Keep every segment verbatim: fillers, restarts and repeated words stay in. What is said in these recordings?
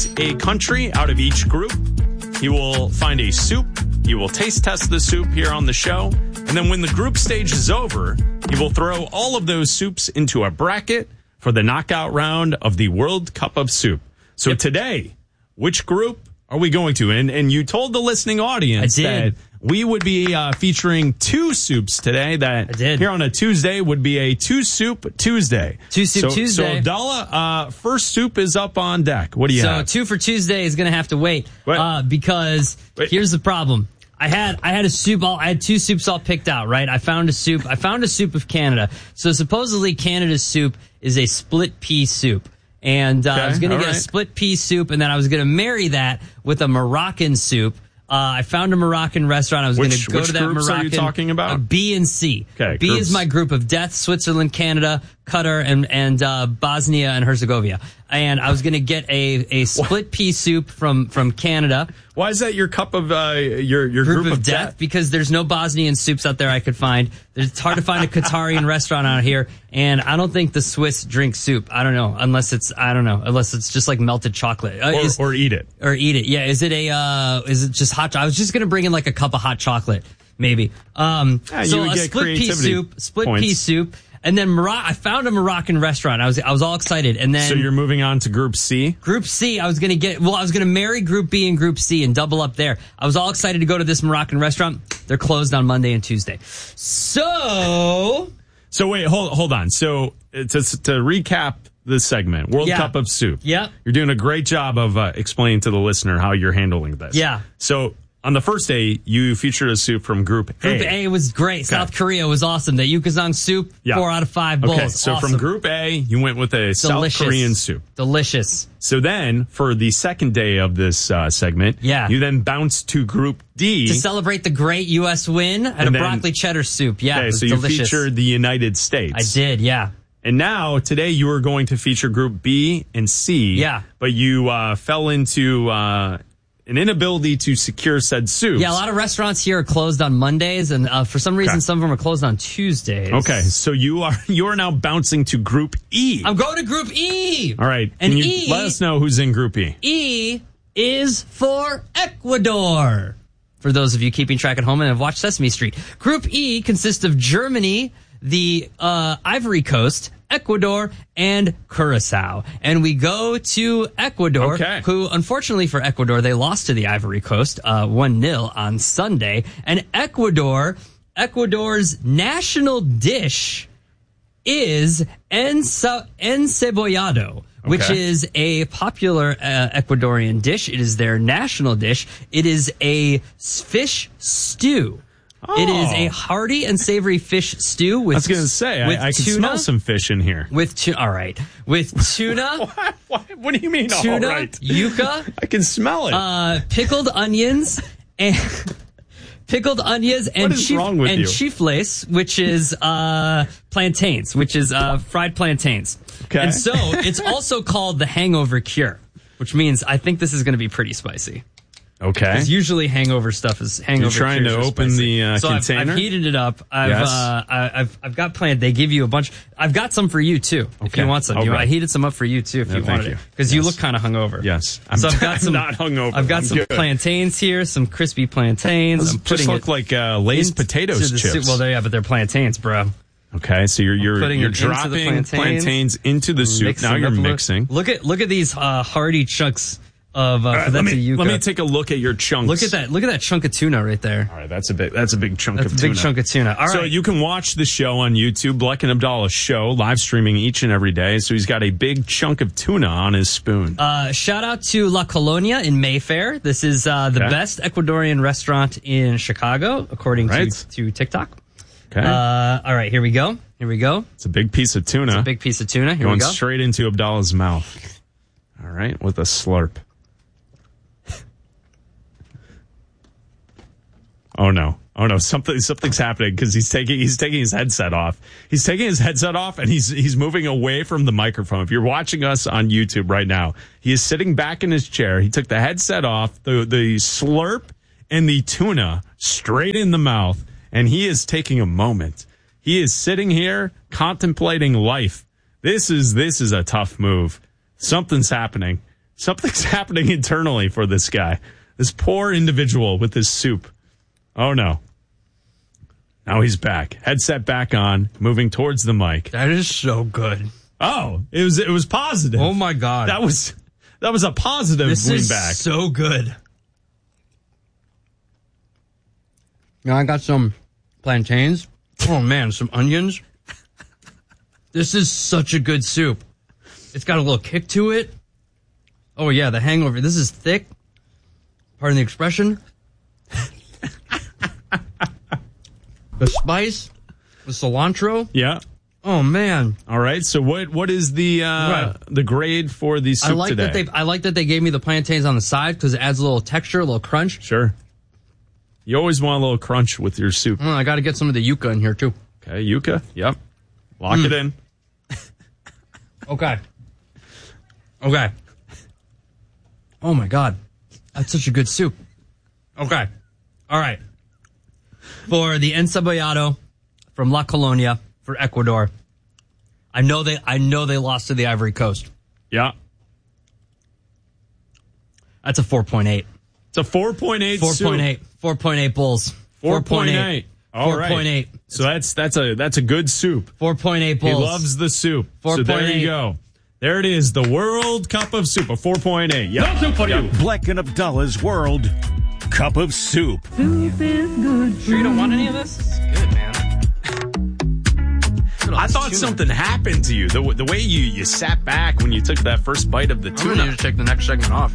select a country out of each group. He will find a soup. He will taste test the soup here on the show. And then when the group stage is over, he will throw all of those soups into a bracket for the knockout round of the World Cup of Soup. So yep. Today, which group are we going to? And and you told the listening audience that we would be uh, featuring two soups today. That I did. Here on a Tuesday would be a two soup Tuesday. Two soup so, Tuesday. So Abdallah, uh, first soup is up on deck. What do you so have? So two for Tuesday is going to have to wait uh, because Wait. here's the problem. I had I had a soup all I had two soups all picked out, right? I found a soup. I found a soup of Canada. So supposedly Canada's soup is a split pea soup. And uh, okay, I was going to get right. a split pea soup, and then I was going to marry that with a Moroccan soup. Uh, I found a Moroccan restaurant. I was going to go to that Moroccan. Which groups are you talking about? Uh, B and C. Okay, B groups. is my group of death: Switzerland, Canada, Qatar, and and uh, Bosnia and Herzegovina. And I was going to get a, a split pea soup from, from Canada. Why is that your cup of uh, your your group, group of, of death? death? Because there's no Bosnian soups out there I could find. It's hard to find a Qatarian restaurant out here, and I don't think the Swiss drink soup. I don't know, unless it's I don't know, unless it's just like melted chocolate, uh, or, is, or eat it, or eat it. Yeah, is it a uh, is it just hot? I was just gonna bring in like a cup of hot chocolate, maybe. Um, yeah, so a split pea soup, split points. pea soup. And then Moro- I found a Moroccan restaurant. I was I was all excited. And then so you're moving on to Group C. Group C. I was gonna get well. I was gonna marry Group B and Group C and double up there. I was all excited to go to this Moroccan restaurant. They're closed on Monday and Tuesday. So so wait, hold hold on. So to to recap this segment, World yeah. Cup of Soup. Yeah, you're doing a great job of uh, explaining to the listener how you're handling this. Yeah. So. On the first day, you featured a soup from Group A. Group A was great. Okay. South Korea was awesome. The Yukazong soup, yeah. four out of five bowls. Okay, so awesome. from Group A, you went with a Delicious. South Korean soup. Delicious. So then, for the second day of this uh, segment, yeah. you then bounced to Group D. To celebrate the great U S win at and a then, broccoli cheddar soup. Yeah, okay, it was so you delicious. featured the United States. I did, yeah. And now, today, you are going to feature Group B and C. Yeah. But you uh, fell into... Uh, an inability to secure said soups. Yeah, a lot of restaurants here are closed on Mondays, and uh, for some reason, okay. some of them are closed on Tuesdays. Okay, so you are you are now bouncing to Group E. I'm going to Group E. All right, and can you E, let us know who's in Group E. E is for Ecuador. For those of you keeping track at home and have watched Sesame Street, Group E consists of Germany, the uh, Ivory Coast, Ecuador, and Curacao. And we go to Ecuador, okay. who, unfortunately for Ecuador, they lost to the Ivory Coast uh, one nil on Sunday. And Ecuador, Ecuador's national dish is ensa- encebollado, okay. which is a popular uh, Ecuadorian dish. It is their national dish. It is a fish stew. Oh. It is a hearty and savory fish stew with. I was going to say, with I, I can tuna, smell some fish in here. With tuna, all right. With tuna. what, what, what do you mean? Tuna, all right? yuca. I can smell it. Uh, pickled onions and pickled onions and what is chif- wrong with and you? chifles, which is uh, plantains, which is uh, fried plantains. Okay. And so it's also called the hangover cure, which means I think this is going to be pretty spicy. Okay. Because usually hangover stuff is hangover. You're trying to open spicy. the uh, so container. I've, I've heated it up. I've yes. uh, I, I've I've got planned. They give you a bunch. I've got some for you too. If okay. you want some, okay. you, I heated some up for you too. If no, you thank wanted you. because yes. you look kind of hungover. Yes. I'm, so I've got some, not hungover. I've got I'm some good. plantains here, some crispy plantains. Those I'm putting just look it like uh, Lay's potatoes the chips. Soup. Well, they yeah, but they're plantains, bro. Okay, so you're you're, putting you're it into dropping the plantains, plantains into the soup. Now you're mixing. Look at look at these uh, hearty chunks. Of, uh, right, let, me, yuca. let me take a look at your chunks. Look at that! Look at that chunk of tuna right there. All right, that's a big that's a big chunk that's of a tuna. big chunk of tuna. All right. So you can watch the show on YouTube, Bleck and Abdallah Show, live streaming each and every day. So he's got a big chunk of tuna on his spoon. Uh, shout out to La Colonia in Mayfair. This is uh, the okay. best Ecuadorian restaurant in Chicago, according right. to, to TikTok. Okay. Uh, all right, here we go. Here we go. It's a big piece of tuna. It's a big piece of tuna. Here Going we go. straight into Abdallah's mouth. All right, with a slurp. Oh no. Oh no, something something's happening because he's taking he's taking his headset off. He's taking his headset off and he's he's moving away from the microphone. If you're watching us on YouTube right now, he is sitting back in his chair. He took the headset off, the the slurp and the tuna straight in the mouth, and he is taking a moment. He is sitting here contemplating life. This is this is a tough move. Something's happening. Something's happening internally for this guy. This poor individual with his soup. Oh, no. Now he's back. Headset back on, moving towards the mic. That is so good. Oh, it was it was positive. Oh, my God. That was that was a positive this lean is back. So good. Now I got some plantains. Oh, man, some onions. This is such a good soup. It's got a little kick to it. Oh, yeah, the hangover. This is thick. Pardon the expression. The spice, the cilantro. Yeah. Oh, man. All right. So what what is the uh, right. the grade for the soup I like today? that they I like that they gave me the plantains on the side because it adds a little texture, a little crunch. Sure. You always want a little crunch with your soup. Mm, I got to get some of the yuca in here too. Okay, yuca. Yep. Lock mm. it in. Okay. Okay. Oh my God, that's such a good soup. Okay. All right. For the encebollado from La Colonia for Ecuador. I know they I know they lost to the Ivory Coast. Yeah. That's a four point eight. It's a four point eight. four point eight. four point eight bulls. four point eight. All right. four point eight. So that's that's a that's a good soup. four point eight bulls. He loves the soup. four point eight. So there you go. There it is, the World Cup of Soup, a four point eight. Yeah. No soup for you. Bleck and Abdullah's World Cup of Soup. Soup is good. Sure you don't want any of this? It's good, man. I thought something happened to you. The, the way you, you sat back when you took that first bite of the tuna. I'm going to need to take the next segment off.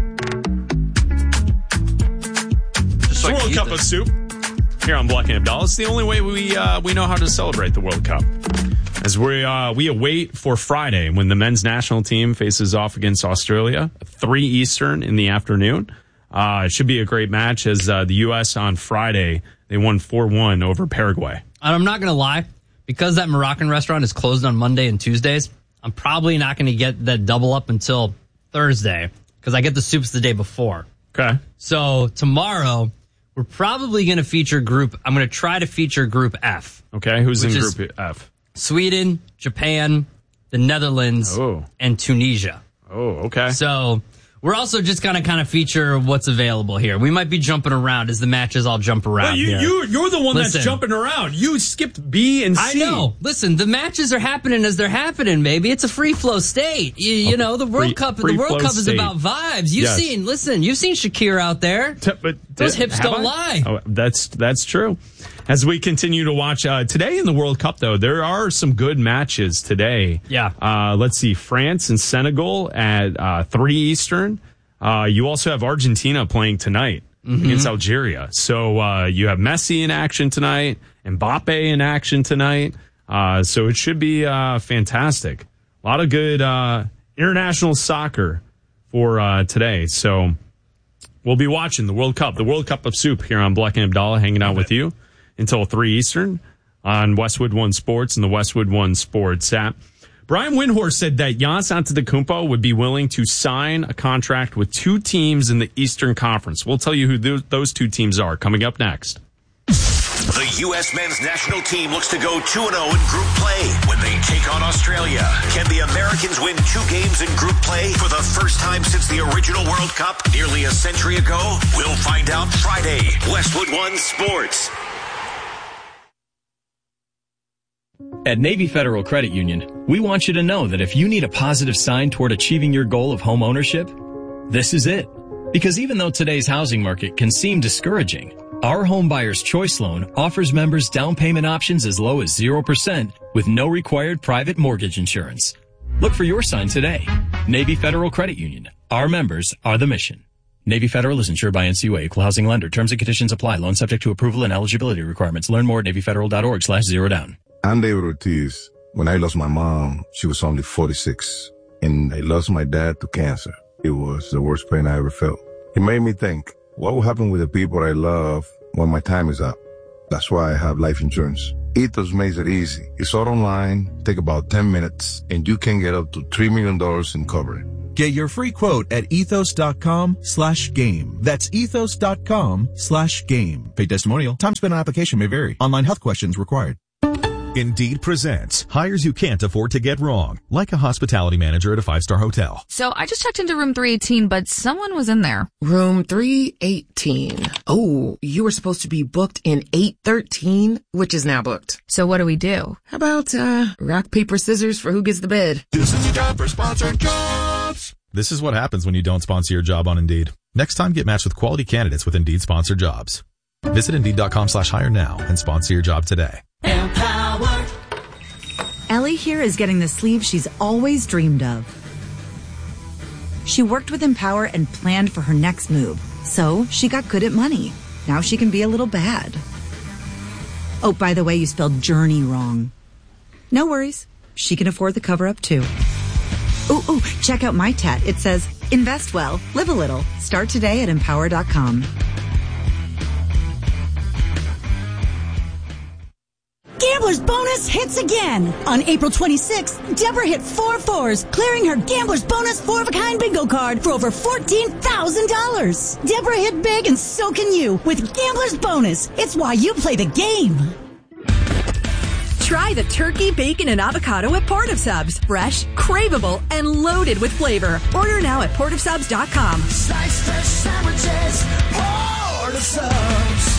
Just so the World Cup this. of Soup here on Bleck and Abdallah. It's the only way we uh, we know how to celebrate the World Cup. As we uh, we await for Friday when the men's national team faces off against Australia, three Eastern in the afternoon. Uh, it should be a great match as uh, the U S on Friday, they won four one over Paraguay. And I'm not going to lie, because that Moroccan restaurant is closed on Monday and Tuesdays, I'm probably not going to get that double up until Thursday because I get the soups the day before. Okay. So tomorrow, we're probably going to feature group, I'm going to try to feature Group F. Okay, who's in Group F? Sweden, Japan, the Netherlands, oh. and Tunisia. Oh, okay. So we're also just going to kind of feature what's available here. We might be jumping around as the matches all jump around well, you, here. You, you're the one Listen, that's jumping around. You skipped B and C. I know. Listen, the matches are happening as they're happening, baby. It's a free flow state. You, you know, the World free, Cup. Free the World Cup is state. about vibes. You've yes. seen. Listen, you've seen Shakira out there. T- but Those hips don't I? lie. Oh, that's that's true. As we continue to watch uh, today in the World Cup, though, there are some good matches today. Yeah. Uh, let's see, France and Senegal at uh, three Eastern. Uh, you also have Argentina playing tonight mm-hmm. against Algeria. So uh, you have Messi in action tonight, Mbappe in action tonight. Uh, so it should be uh, fantastic. A lot of good uh, international soccer for uh, today. So we'll be watching the World Cup, the World Cup of Soup here on Bleck and Abdallah, hanging out with you until three Eastern on Westwood One Sports and the Westwood One Sports app. Brian Windhorst said that Giannis Antetokounmpo would be willing to sign a contract with two teams in the Eastern Conference. We'll tell you who th- those two teams are coming up next. The U S men's national team looks to go two and oh in group play when they take on Australia. Can the Americans win two games in group play for the first time since the original World Cup nearly a century ago? We'll find out Friday. Westwood One Sports. At Navy Federal Credit Union, we want you to know that if you need a positive sign toward achieving your goal of home ownership, this is it. Because even though today's housing market can seem discouraging, our Home Buyer's Choice Loan offers members down payment options as low as zero percent with no required private mortgage insurance. Look for your sign today. Navy Federal Credit Union. Our members are the mission. Navy Federal is insured by N C U A, Equal Housing Lender. Terms and conditions apply. Loan subject to approval and eligibility requirements. Learn more at NavyFederal.org slash zero down. I'm David Ortiz. When I lost my mom, she was only forty-six. And I lost my dad to cancer. It was the worst pain I ever felt. It made me think, what will happen with the people I love when my time is up? That's why I have life insurance. Ethos makes it easy. It's all online, take about ten minutes, and you can get up to three million dollars in coverage. Get your free quote at ethos.com slash game. That's ethos.com slash game. Paid testimonial. Time spent on application may vary. Online health questions required. Indeed presents hires you can't afford to get wrong, like a hospitality manager at a five-star hotel. So I just checked into room three eighteen, but someone was in there. Room three eighteen. Oh, you were supposed to be booked in eight thirteen, which is now booked. So what do we do? How about, uh, rock, paper, scissors for who gets the bed? This is your job for sponsored jobs. This is what happens when you don't sponsor your job on Indeed. Next time, get matched with quality candidates with Indeed sponsored jobs. Visit Indeed.com slash hire now and sponsor your job today. Empower. Ellie here is getting the sleeve she's always dreamed of. She worked with Empower and planned for her next move, so she got good at money. Now she can be a little bad. Oh, by the way, you spelled journey wrong. No worries. She can afford the cover-up, too. Ooh, ooh, check out my tat. It says, invest well, live a little. Start today at empower dot com. Gambler's Bonus hits again. On April twenty-sixth, Deborah hit four fours, clearing her Gambler's Bonus four-of-a-kind bingo card for over fourteen thousand dollars. Deborah hit big and so can you with Gambler's Bonus. It's why you play the game. Try the turkey, bacon, and avocado at Port of Subs. Fresh, craveable, and loaded with flavor. Order now at port of subs dot com. Slice fresh sandwiches, Port of Subs.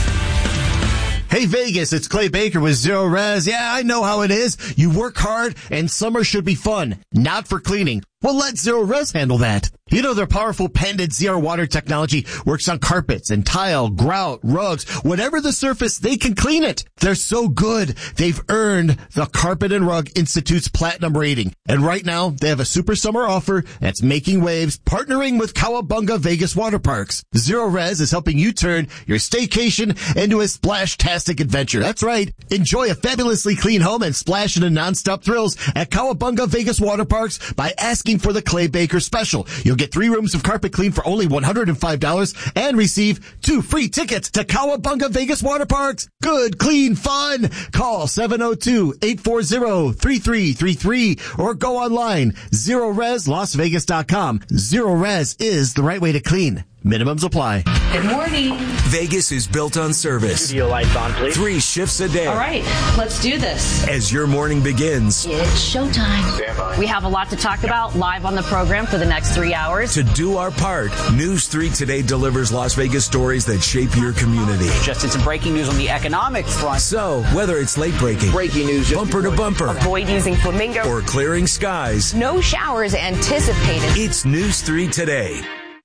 Hey Vegas, it's Clay Baker with Zero Res. Yeah, I know how it is. You work hard and summer should be fun, not for cleaning. Well, let Zero Res handle that. You know, their powerful patented Zero Water technology works on carpets and tile, grout, rugs, whatever the surface, they can clean it. They're so good, they've earned the Carpet and Rug Institute's platinum rating. And right now, they have a super summer offer that's making waves, partnering with Cowabunga Vegas Water Parks. Zero Res is helping you turn your staycation into a splash-tastic adventure. That's right. Enjoy a fabulously clean home and splash into nonstop thrills at Cowabunga Vegas Water Parks by asking for the Clay Baker special. You'll get three rooms of carpet clean for only one hundred five dollars and receive two free tickets to Cowabunga Vegas Water Parks. Good, clean fun. Call seven oh two, eight four zero, three three three three or go online zero res las vegas dot com. Zero Res is the right way to clean. Minimums apply. Good morning. Vegas is built on service. Studio lights on, please. Three shifts a day. All right, let's do this. As your morning begins. It's showtime. We have a lot to talk about live on the program for the next three hours. To do our part, News three Today delivers Las Vegas stories that shape your community. Just in some breaking news on the economic front. So, whether it's late breaking, breaking news, bumper to bumper, avoid using flamingo, or clearing skies, no showers anticipated. It's News three Today.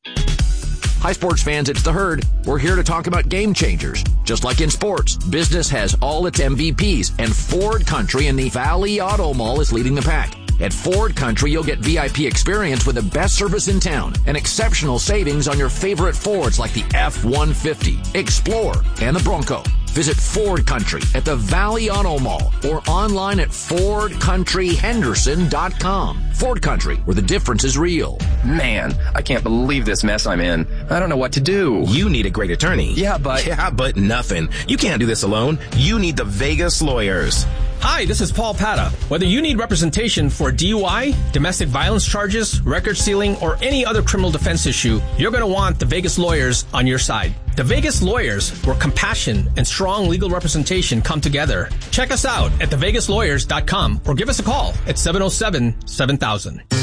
Hi, sports fans, it's The Herd. We're here to talk about game changers. Just like in sports, business has all its M V Ps, and Ford Country in the Valley Auto Mall is leading the pack. At Ford Country, you'll get V I P experience with the best service in town and exceptional savings on your favorite Fords like the F one fifty, Explorer, and the Bronco. Visit Ford Country at the Valley Auto Mall or online at ford country henderson dot com. Ford Country, where the difference is real. Man, I can't believe this mess I'm in. I don't know what to do. You need a great attorney. Yeah, but... Yeah, but nothing. You can't do this alone. You need the Vegas lawyers. Hi, this is Paul Pata. Whether you need representation for D U I, domestic violence charges, record sealing, or any other criminal defense issue, you're going to want the Vegas lawyers on your side. The Vegas lawyers, where compassion and strong legal representation come together. Check us out at the vegas lawyers dot com or give us a call at seven oh seven, seven thousand.